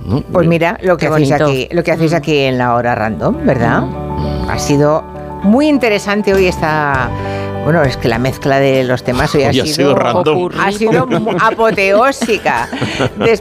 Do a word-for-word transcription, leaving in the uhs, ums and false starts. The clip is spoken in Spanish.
¿no? Pues mira, lo que Qué hacéis bonito. aquí, lo que hacéis aquí en la hora random, ¿verdad? Ha sido muy interesante hoy esta... Bueno, es que la mezcla de los temas hoy ha Hoy ha sido, sido random. ha sido mu- apoteósica.